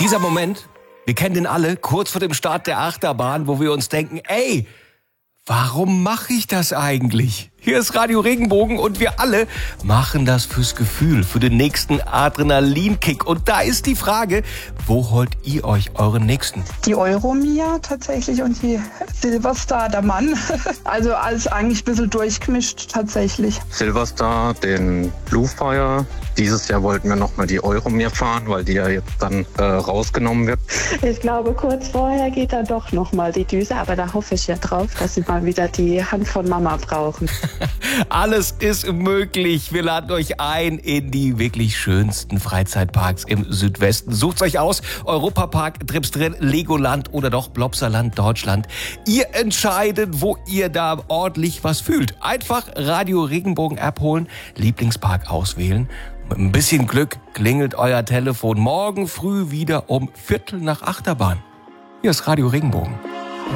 Dieser Moment, wir kennen den alle, kurz vor dem Start der Achterbahn, wo wir uns denken, ey, warum mache ich das eigentlich? Hier ist Radio Regenbogen und wir alle machen das fürs Gefühl, für den nächsten Adrenalinkick. Und da ist die Frage, wo holt ihr euch euren nächsten? Die Euromia tatsächlich und die Silverstar, der Mann. Also alles eigentlich ein bisschen durchgemischt tatsächlich. Silverstar, den Bluefire. Dieses Jahr wollten wir nochmal die Euromia fahren, weil die ja jetzt dann rausgenommen wird. Ich glaube, kurz vorher geht dann doch nochmal die Düse, aber da hoffe ich ja drauf, dass sie mal wieder die Hand von Mama brauchen. Alles ist möglich. Wir laden euch ein in die wirklich schönsten Freizeitparks im Südwesten. Sucht's euch aus. Europapark, Tripsdrill, Legoland oder doch Blopsaland Deutschland. Ihr entscheidet, wo ihr da ordentlich was fühlt. Einfach Radio Regenbogen App holen, Lieblingspark auswählen. Mit ein bisschen Glück klingelt euer Telefon morgen früh wieder um 7:45 Achterbahn. Hier ist Radio Regenbogen.